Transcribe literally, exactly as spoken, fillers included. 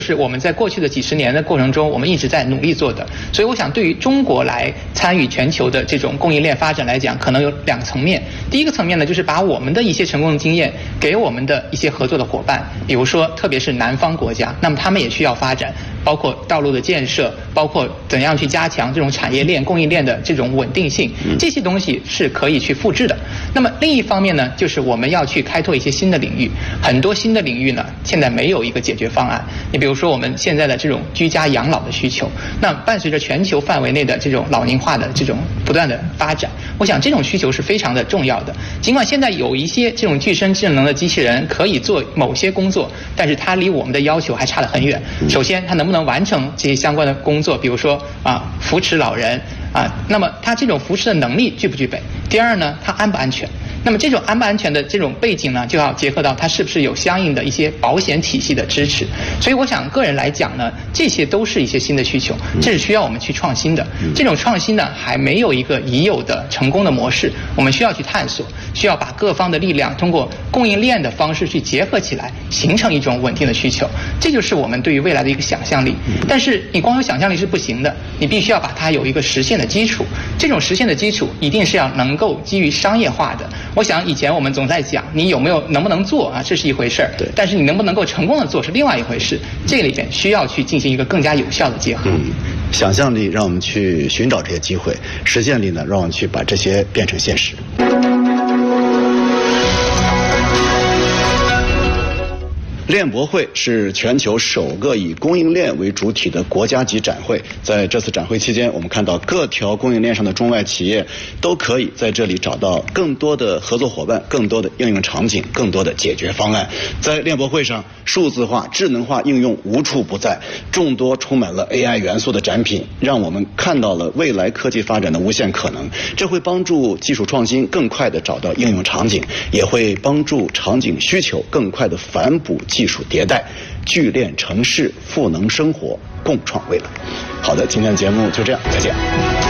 是我们在过去的几十年的过程中，我们一直在努力做的。所以我想，对于中国来参与全球的这种供应链发展来讲，可能有两个层面。第一个层面呢，就是把我们的一些成功的经验给我们的一些合作的伙伴，比如说特别是南方国家，那么他们也需要发展，包括道路的建设，包括怎样去加强这种产业链、供应链的这种稳定性，这些东西是可以去复制的。那么另一方面呢，就是我们要去开拓一些新的领域，很多新的领域呢，现在没有一个解决方案。你比如说我们现在的这种居家养老的需求，那伴随着全球范围内的这种老龄化的这种不断的发展，我想这种需求是非常的重要的。尽管现在有一些这种具身智能的机器人可以做某些工作，但是它离我们的要求还差得很远。首先，它能不能完成这些相关的工作，比如说啊扶持老人啊，那么它这种扶持的能力具不具备？第二呢，它安不安全？那么这种安不安全的这种背景呢，就要结合到它是不是有相应的一些保险体系的支持。所以我想个人来讲呢，这些都是一些新的需求，这是需要我们去创新的。这种创新呢，还没有一个已有的成功的模式，我们需要去探索，需要把各方的力量通过供应链的方式去结合起来，形成一种稳定的需求。这就是我们对于未来的一个想象力。但是你光有想象力是不行的，你必须要把它有一个实现的基础。这种实现的基础一定是要能够基于商业化的。我想以前我们总在讲你有没有能不能做啊，这是一回事儿，但是你能不能够成功的做是另外一回事。这个里边需要去进行一个更加有效的结合。 嗯，想象力让我们去寻找这些机会，实践力呢让我们去把这些变成现实。链博会是全球首个以供应链为主体的国家级展会。在这次展会期间，我们看到各条供应链上的中外企业都可以在这里找到更多的合作伙伴、更多的应用场景、更多的解决方案。在链博会上，数字化、智能化应用无处不在，众多充满了 A I 元素的展品，让我们看到了未来科技发展的无限可能。这会帮助技术创新更快地找到应用场景，也会帮助场景需求更快地反哺技术迭代，聚链城市，赋能生活，共创未来。好的，今天的节目就这样，再见。